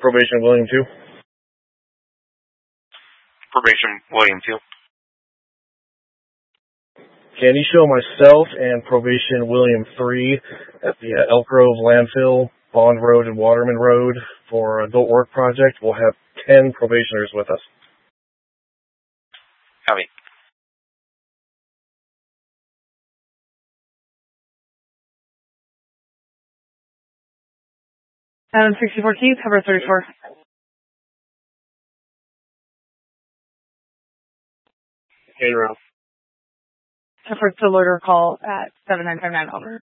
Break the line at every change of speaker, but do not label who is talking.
Probation William 2.
Probation William 2.
Can you show myself and Probation William 3 at the Elk Grove Landfill, Bond Road, and Waterman Road for adult work project? We'll have 10 probationers with us.
Copy.
Adam 64 Keys, cover 34.
Hey, Ralph.
Efforts to loiter call at 7959 over.